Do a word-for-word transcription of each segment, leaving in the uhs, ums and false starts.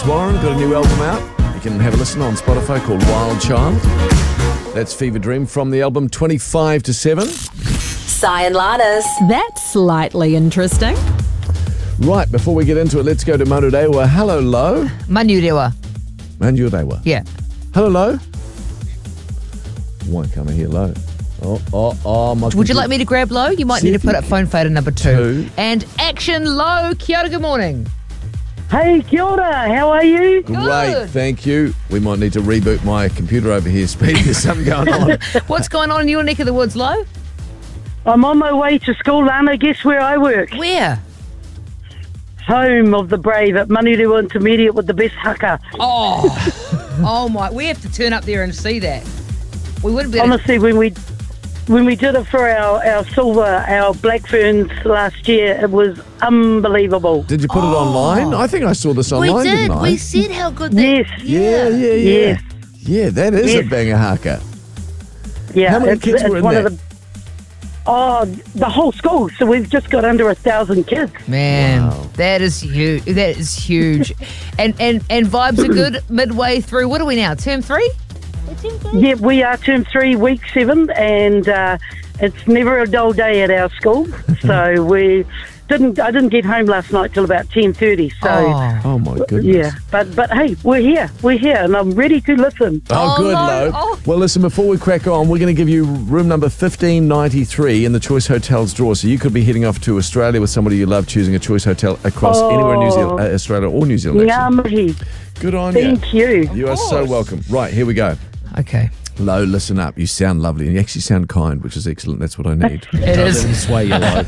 Alex Warren got a new album out. You can have a listen on Spotify called Wild Child. That's Fever Dream from the album twenty-five to seven. Si and Lana's. That's slightly interesting. Right, before we get into it, let's go to Manurewa. Hello, Lo. Manurewa. Manurewa. Yeah. Hello, Lo. Why can't I hear Lo? Oh, oh, oh, my Would you like me to grab Lo? You might See need to if put you up phone fader number two. Two. And action, Lo. Kia ora, good morning. Hey, kia ora, how are you? Great, Good. thank you. We might need to reboot my computer over here, Speedy. There's something going on. What's going on in your neck of the woods, Lo? I'm on my way to school, Lana. Guess where I work? Where? Home of the brave at Manurewa Intermediate with the best haka. Oh, oh my! We have to turn up there and see that. We wouldn't be. Able to... Honestly, when we when we did it for our, our silver, our black ferns last year, it was unbelievable. Did you put it Oh. online? I think I saw this online, we did. didn't I? We said how good that. Yes. Yeah, yeah, yeah. Yes. Yeah, that is Yes. a banger haka. Yeah, How many it's, kids it's were in one that? of the. Oh, the whole school. So we've just got under a thousand kids. Man, Wow. that is huge. That is huge. and and and vibes are good midway through. What are we now? Term three? Yeah, we are term three, week seven, and uh, it's never a dull day at our school. So we didn't. I didn't get home last night till about ten thirty. So Oh. Oh, my goodness. yeah, but but hey, we're here. We're here, and I'm ready to listen. Oh, Oh, good, no. Lo. Oh. Well, listen, before we crack on, we're going to give you room number fifteen ninety-three in the Choice Hotels draw. So you could be heading off to Australia with somebody you love, choosing a Choice Hotel across Oh. anywhere in New Zealand, uh, Australia or New Zealand. actually. Ngā mihi. Good on you. Thank you. You are so course. welcome. Right, here we go. Okay. Lo, listen up. You sound lovely, and you actually sound kind, which is excellent. That's what I need. It is. Sway you, Lo.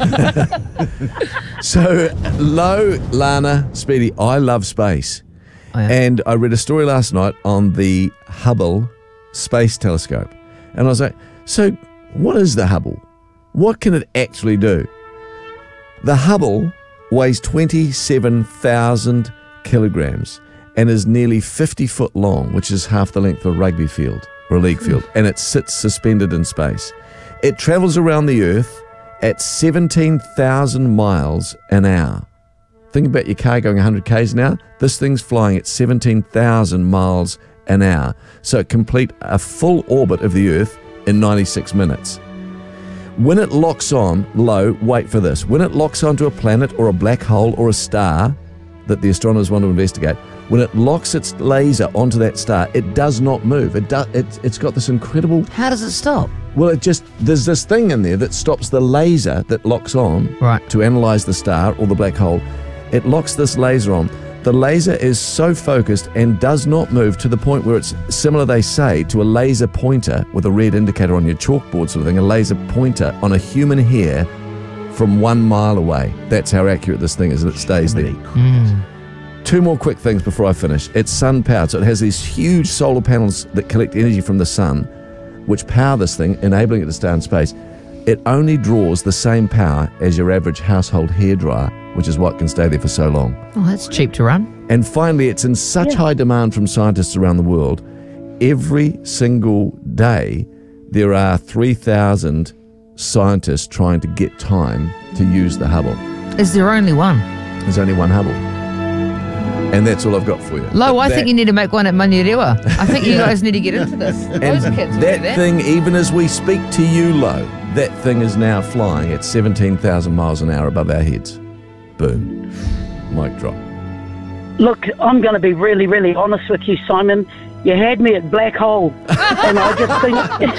So, Lo, Lana, Speedy, I love space. Oh, yeah. And I read a story last night on the Hubble Space Telescope. And I was like, so what is the Hubble? What can it actually do? The Hubble weighs twenty-seven thousand kilograms and is nearly fifty foot long, which is half the length of a rugby field or a league field. And it sits suspended in space. It travels around the Earth at seventeen thousand miles an hour. Think about your car going one hundred kays an hour. This thing's flying at seventeen thousand miles an hour. So it complete a full orbit of the Earth in ninety-six minutes. When it locks on, Lo, wait for this. When it locks onto a planet or a black hole or a star that the astronomers want to investigate, when it locks its laser onto that star, it does not move. It does. It, it's got this incredible. How does it stop? Well, it just there's this thing in there that stops the laser that locks on Right. to analyze the star or the black hole. It locks this laser on. The laser is so focused and does not move to the point where it's similar, they say, to a laser pointer with a red indicator on your chalkboard sort of thing, a laser pointer on a human hair from one mile away. That's how accurate this thing is, and it stays there. Two more quick things before I finish. It's sun powered, so it has these huge solar panels that collect energy from the sun, which power this thing, enabling it to stay in space. It only draws the same power as your average household hairdryer, which is what can stay there for so long. Oh, that's cheap to run. And finally, it's in such high demand from scientists around the world. Every single day, there are three thousand scientists trying to get time to use the Hubble. Is there only one? There's only one Hubble. And that's all I've got for you. Lo, I That- think you need to make one at Manurewa. I think you guys need to get into this. Those And kids will do that that. thing, even as we speak to you, Lo, that thing is now flying at seventeen thousand miles an hour above our heads. Boom. Mic drop. Look, I'm going to be really, really honest with you, Simon. You had me at black hole, and I just think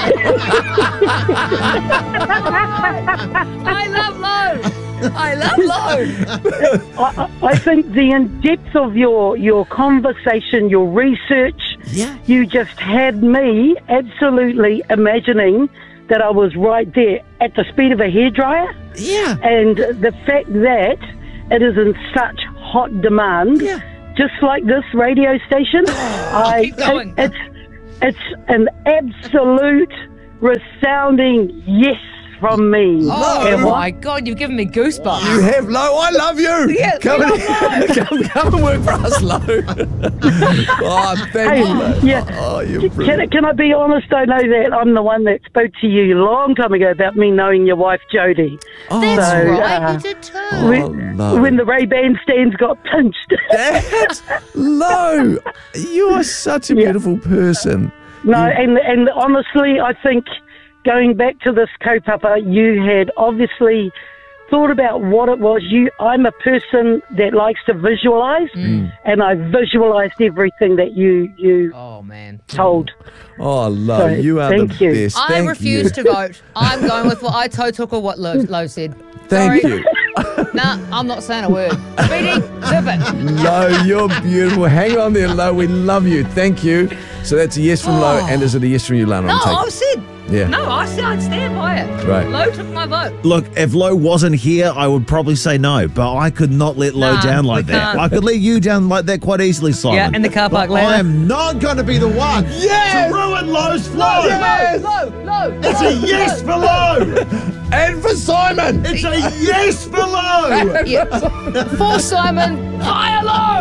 I love Lo. I love Lo. I, I think the in depth of your your conversation, your research, Yeah. you just had me absolutely imagining that I was right there at the speed of a hairdryer, Yeah. and the fact that it is in such hot demand. Yeah. Just like this radio station, I, keep going. it- it's it's an absolute resounding yes from me. Oh, And what- my God, you've given me goosebumps. You have, Lo. I love you. Yes, come, we and, come, come and work for us, Lo. oh, thank Hey, you, Lo. yeah. Oh, you're Can, brilliant. can I be honest? I know that I'm the one that spoke to you a long time ago about me knowing your wife, Jodie. That's So, right, uh, you did too. Oh, when, Lo. when the Ray-Ban stands got pinched. Dad, Lo, you are such a Yeah. beautiful person. No, and and honestly, I think going back to this kaupapa, you had obviously thought about what it was. You, I'm a person that likes to visualise, and I visualised everything that you you Oh, man. told. Oh, Lo, So, you are thank the you. best. I Thank refuse you. to vote. I'm going with what I toe took or what Lo, Lo said. Thank Sorry. you. Nah, I'm not saying a word. Speedy, zip it. Lo, you're beautiful. Hang on there, Lo. We love you. Thank you. So that's a yes from Lo, Oh. and is it a yes from you, Lana? No, I'm I taking- said. Yeah. No, I said I'd stand by it. Right. Lo took my vote. Look, if Lo wasn't here, I would probably say no, but I could not let Lo Nah, down we like that. can't. I could let you down like that quite easily, Simon. Yeah, in the car park But later. I am not going to be the one Yes! to ruin Lo's flow. Yes! Lo, Lo, It's a yes for Lo. And for Simon. It's a yes for Lo. Yeah. For Simon, fire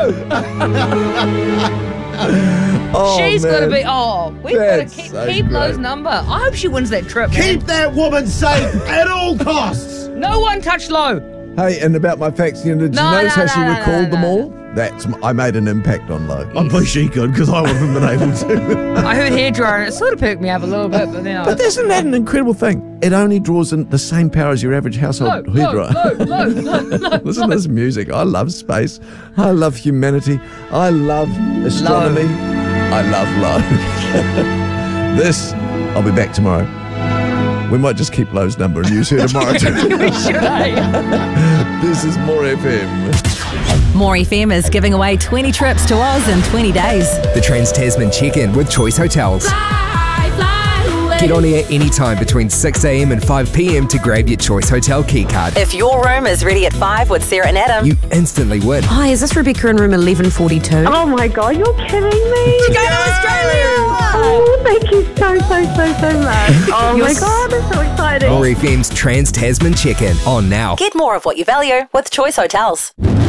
Lo. Oh, She's got to man. be. Oh, we've got to That's keep, so keep great. Lo's number. I hope she wins that trip. Keep Man. that woman safe at all costs. No one touch Lo. Hey, and about my facts, you know, did No, you notice no, how she no, no, recalled no, them no. all? That's I made an impact on Lo. I wish she could, because I wouldn't have been able to. I heard hairdryer and it sort of perked me up a little bit, but then I. But isn't that an incredible thing? It only draws in the same power as your average Lo, household Lo, hairdryer. Lo, Lo, Lo, Lo. Listen to this music. I love space. I love humanity. I love astronomy. I love love. This, I'll be back tomorrow. We might just keep Lo's number and use her tomorrow too. We should, eh? This is More F M. More F M is giving away twenty trips to Oz in twenty days. The Trans Tasman Check-In with Choice Hotels. Get on air anytime between six a m and five p m to grab your Choice Hotel keycard. If your room is ready at five with Sarah and Adam, You instantly win. Hi, is this Rebecca in room eleven forty-two? Oh my God, you're kidding me. go to Australia! Oh, thank you so, so, so, so much. Oh my God, that's so exciting. More F M's Trans Tasman Check-In on now. Get more of what you value with Choice Hotels.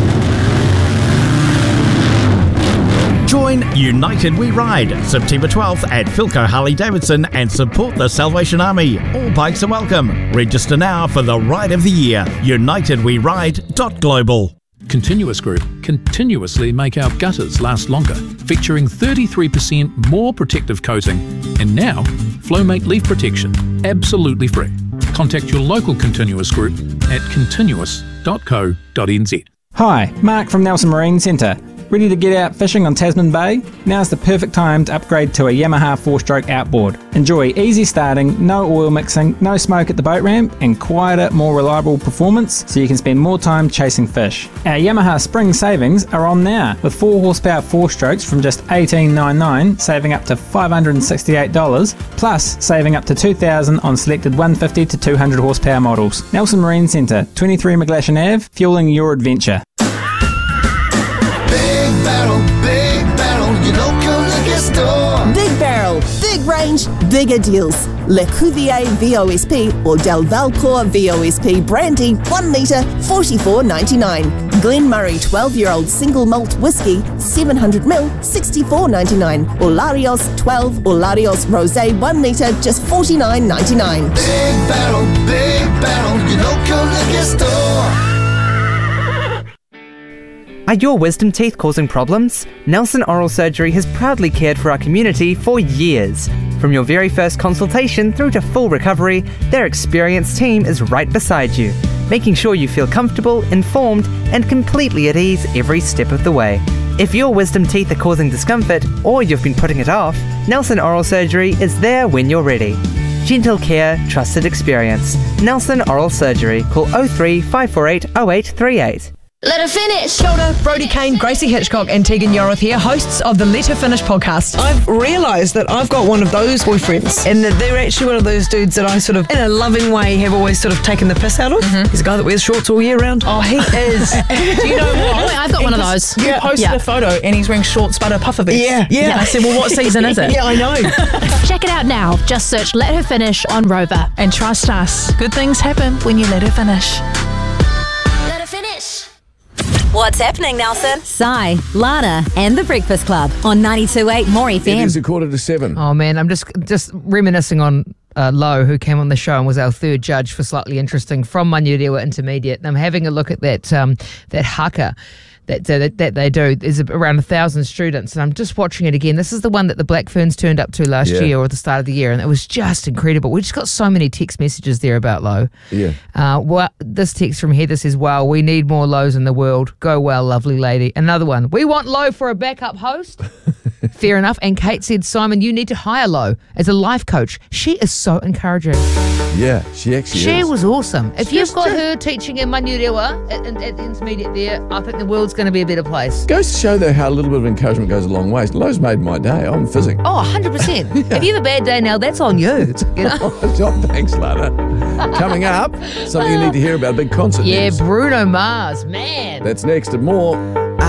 Join United We Ride September twelfth at Philco Harley Davidson and support the Salvation Army. All bikes are welcome. Register now for the ride of the year. united we ride dot global. Continuous Group continuously make our gutters last longer, featuring thirty-three percent more protective coating. And now, Flowmate Leaf Protection, absolutely free. Contact your local Continuous Group at continuous dot co dot n z. Hi, Mark from Nelson Marine Centre. Ready to get out fishing on Tasman Bay? Now's the perfect time to upgrade to a Yamaha four-stroke outboard. Enjoy easy starting, no oil mixing, no smoke at the boat ramp, and quieter, more reliable performance so you can spend more time chasing fish. Our Yamaha spring savings are on now, with four horsepower four-strokes from just eighteen ninety-nine, saving up to five hundred sixty-eight dollars, plus saving up to two thousand dollars on selected one fifty to two hundred horsepower models. Nelson Marine Centre, twenty-three McGlashan Avenue, fueling your adventure. Big Barrel, Big Barrel, your local liquor store. Big Barrel, big range, bigger deals. Le Cuvier V O S P or Del Valcor V O S P brandy, one litre, forty-four ninety-nine. Glen Murray twelve-year-old single malt whiskey, seven hundred milliliters, sixty-four ninety-nine. Or Larios twelve or Larios Rosé, one litre, just forty-nine ninety-nine. Big Barrel, Big Barrel, your local liquor store. Are your wisdom teeth causing problems? Nelson Oral Surgery has proudly cared for our community for years. From your very first consultation through to full recovery, their experienced team is right beside you, making sure you feel comfortable, informed, and completely at ease every step of the way. If your wisdom teeth are causing discomfort, or you've been putting it off, Nelson Oral Surgery is there when you're ready. Gentle care, trusted experience. Nelson Oral Surgery. Call oh three, five four eight, oh eight three eight. Let her finish. Kia ora, Brody Kane, Gracie Hitchcock and Tegan Yoroth here, hosts of the Let Her Finish podcast. I've realised that I've got one of those boyfriends and that they're actually one of those dudes that I sort of, in a loving way, have always sort of taken the piss out of. Mm-hmm. He's a guy that wears shorts all year round. Oh, he is. Do you know what? I've got he one of just, those. You Yeah. posted Yeah. a photo and he's wearing shorts but a puffer vest. Yeah, yeah. yeah. I said, well, what season is it? Yeah, I know. Check it out now. Just search Let Her Finish on Rover. And trust us, good things happen when you let her finish. Let her finish. What's happening, Nelson? Sai, Lana, and The Breakfast Club on ninety-two point eight More F M. It is a quarter to seven. Oh man, I'm just just reminiscing on uh, Lo, who came on the show and was our third judge for Slightly Interesting from Manurewa Intermediate. And I'm having a look at that um, that haka that, uh, that that they do. There's around a thousand students, and I'm just watching it again. This is the one that the Black Ferns turned up to last Yeah. year or at the start of the year, and it was just incredible. We just got so many text messages there about Lo. Yeah. Uh, well, this text from Heather says, wow, we need more Lows in the world. Go well, lovely lady. Another one, we want Lo for a backup host. Fair enough. And Kate said, Simon, you need to hire Lo as a life coach. She is so encouraging. Yeah, she actually She is. was awesome. If you've got her teaching in Manurewa at, at, at the intermediate there, I think the world's going to be a better place. Goes to show, though, how a little bit of encouragement goes a long way. Lowe's made my day. I'm fizzing. Oh, one hundred percent. If you have a bad day now, that's on you. you know? Oh, thanks, Lana. Coming up, something you need to hear about, a big concert Yeah, news. Bruno Mars, man. That's next and more.